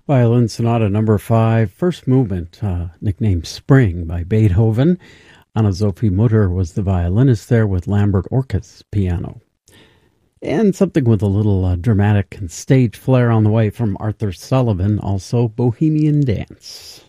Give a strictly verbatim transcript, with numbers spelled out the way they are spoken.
Violin Sonata Number Five, first movement, uh, nicknamed Spring by Beethoven. Anna-Sophie Mutter was the violinist there with Lambert Orkes piano. And something with a little uh, dramatic and stage flair on the way from Arthur Sullivan, also Bohemian Dance.